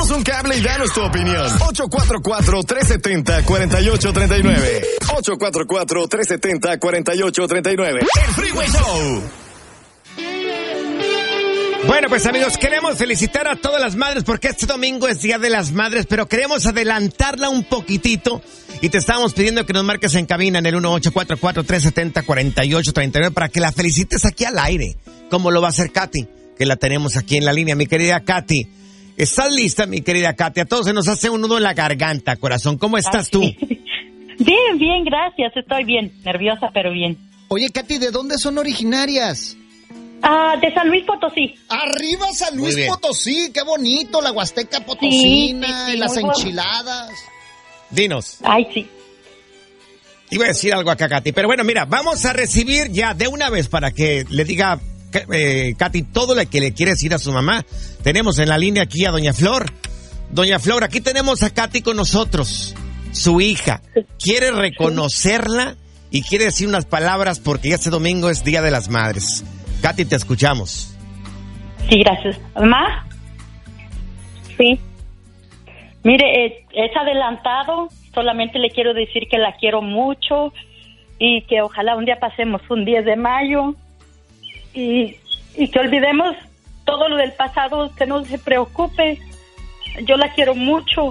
Échanos un cable y danos tu opinión. 844-370-4839. 844-370-4839. El Freeway Show. Bueno, pues amigos, queremos felicitar a todas las madres porque este domingo es Día de las Madres, pero queremos adelantarla un poquitito y te estamos pidiendo que nos marques en cabina en el 1844-370-4839 para que la felicites aquí al aire, como lo va a hacer Katy, que la tenemos aquí en la línea. Mi querida Katy, ¿estás lista, mi querida Katy? A todos se nos hace un nudo en la garganta, corazón. ¿Cómo estás tú? Bien, gracias. Estoy bien. Nerviosa, pero bien. Oye, Katy, ¿de dónde son originarias? De San Luis Potosí. ¡Arriba San Luis Potosí! ¡Qué bonito! La Huasteca Potosina, sí, y las enchiladas. Dinos. Ay, sí. Iba a decir algo acá, Katy, pero bueno, mira, vamos a recibir ya de una vez para que le diga, Katy, todo lo que le quiere decir a su mamá. Tenemos en la línea aquí a Doña Flor. Doña Flor, aquí tenemos a Katy con nosotros, su hija. Quiere reconocerla y quiere decir unas palabras porque este domingo es Día de las Madres. Katy, te escuchamos. Sí, gracias. ¿Mamá? Sí. Mire, es adelantado. Solamente le quiero decir que la quiero mucho y que ojalá un día pasemos un 10 de mayo y que olvidemos todo lo del pasado, que no se preocupe. Yo la quiero mucho.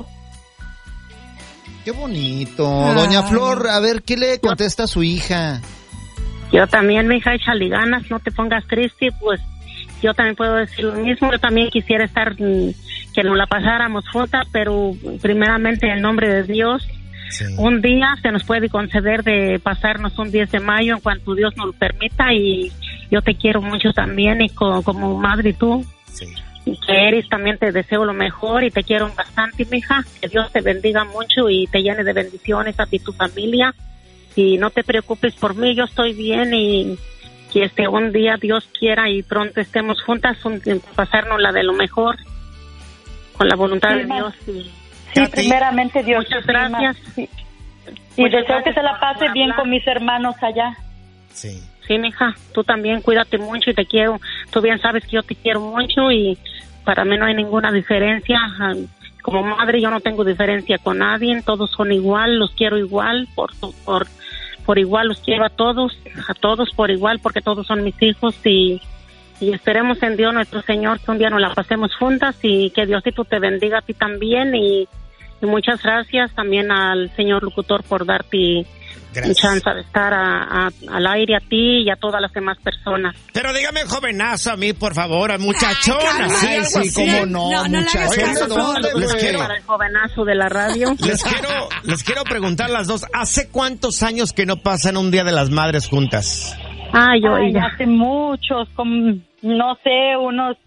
Qué bonito. Doña Flor, a ver, ¿qué le contesta a su hija? Yo también, mi hija, échale ganas, no te pongas triste, pues yo también puedo decir lo mismo. Yo también quisiera estar, que nos la pasáramos juntas, pero primeramente en el nombre de Dios, sí. Un día se nos puede conceder de pasarnos un 10 de mayo en cuanto Dios nos lo permita, y yo te quiero mucho también, y como madre tú, sí. Que eres, también te deseo lo mejor y te quiero bastante, mi hija, que Dios te bendiga mucho y te llene de bendiciones a ti y tu familia. Y no te preocupes por mí, yo estoy bien, y que un día Dios quiera y pronto estemos juntas, pasarnos la de lo mejor, con la voluntad de Dios. Sí, primeramente Dios. Muchas gracias. Sí. Y deseo que se la pase bien con mis hermanos allá. Sí. Sí, mija, tú también cuídate mucho y te quiero. Tú bien sabes que yo te quiero mucho y para mí no hay ninguna diferencia. Como madre yo no tengo diferencia con nadie, todos son igual, los quiero igual, por igual los quiero a todos por igual, porque todos son mis hijos, y esperemos en Dios nuestro Señor que un día nos la pasemos juntas y que Diosito te bendiga a ti también, y muchas gracias también al señor locutor por darte un chance de estar al aire, a ti y a todas las demás personas. Pero dígame jovenazo a mí, por favor, a muchachona. Ay, sí, cómo no, muchachona. ¿Dónde para el jovenazo de la radio? Les quiero preguntar las dos, ¿hace cuántos años que no pasan un Día de las Madres juntas? Hace muchos, no sé, unos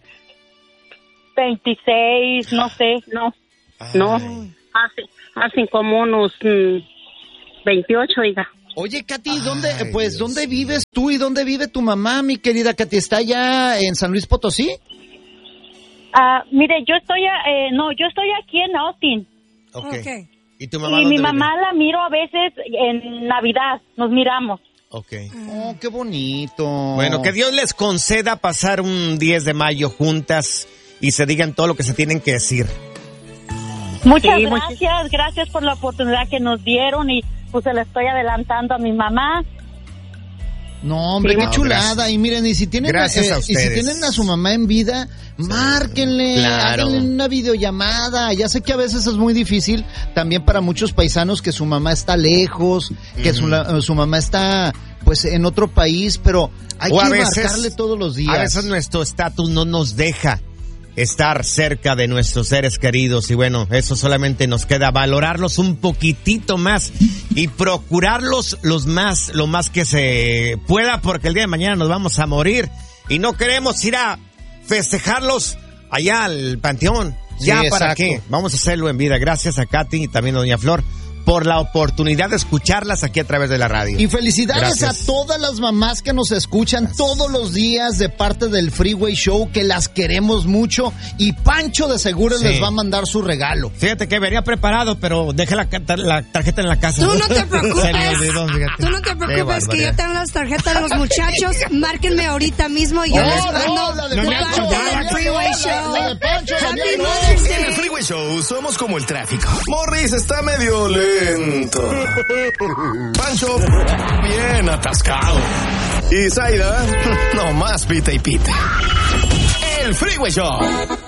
26, no sé, no, hacen como unos 28, oiga. Oye, Katy, ¿dónde vives tú y dónde vive tu mamá, mi querida Katy? ¿Está allá en San Luis Potosí? Mire, yo estoy aquí en Austin. Okay. ¿Y tu mamá? Y mi mamá la miro a veces en Navidad, nos miramos. Okay. Oh, qué bonito. Bueno, que Dios les conceda pasar un 10 de mayo juntas y se digan todo lo que se tienen que decir. Muchas gracias por la oportunidad que nos dieron, y pues se la estoy adelantando a mi mamá. No, hombre, qué chulada. Gracias. Y miren, y si tienen a su mamá en vida, márquenle, háganle una videollamada. Ya sé que a veces es muy difícil también para muchos paisanos que su mamá está lejos, que su mamá está pues en otro país, pero hay que marcarle todos los días. A veces nuestro estatus no nos deja estar cerca de nuestros seres queridos, y bueno, eso solamente nos queda valorarlos un poquitito más y procurarlos lo más que se pueda, porque el día de mañana nos vamos a morir y no queremos ir a festejarlos allá al panteón. Ya, ¿para qué? Vamos a hacerlo en vida. Gracias a Katy y también a Doña Flor por la oportunidad de escucharlas aquí a través de la radio. Y felicidades a todas las mamás que nos escuchan todos los días de parte del Freeway Show, que las queremos mucho, y Pancho de seguro les va a mandar su regalo. Fíjate que venía preparado, pero dejé la tarjeta en la casa. Tú no te preocupes. Se me olvidó, fíjate. Tú no te preocupes, que yo tengo las tarjetas de los muchachos. Márquenme ahorita mismo y yo les mando no me parte del Freeway Show. La de Pancho, Happy Mother's Day. Freeway Show somos como el tráfico. Morris está medio lento. Pancho, bien atascado. Y Zaida, nomás pita y pita. El Freeway Show.